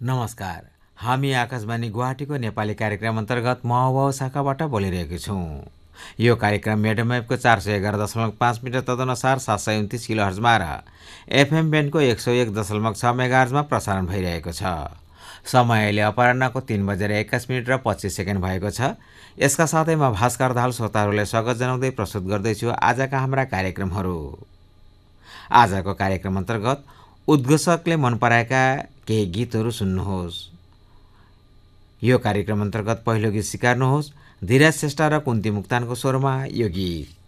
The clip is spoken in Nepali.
नमस्कार। हामी आकाशवाणी गुवाहाटीको नेपाली कार्यक्रम अन्तर्गत महबब शाखाबाट बोलिरहेको छौँ। यो कार्यक्रम मिडियम वेभको 411.5 मिटर तदनुसार 729 किलोहर्जमा र एफएम ब्यान्डको 101.6 मेगाहर्जमा प्रसारण भइरहेको छ। समय अहिले अपराह्नको 3:21 र 25 सेकेन्ड भएको छ। यसका साथै म भास्कर दाहाल श्रोताहरूलाई स्वागत जनाउँदै प्रस्तुत गर्दैछु आजका हाम्रा कार्यक्रमहरू। आजको कार्यक्रम अन्तर्गत उद्घोषकले मन पराएका केही गीतहरू सुन्नुहोस्। यो कार्यक्रम अन्तर्गत पहिलो गीत स्वीकार्नुहोस्। धीरज श्रेष्ठ र कुन्ती मुक्तानको स्वरमा यो गीत।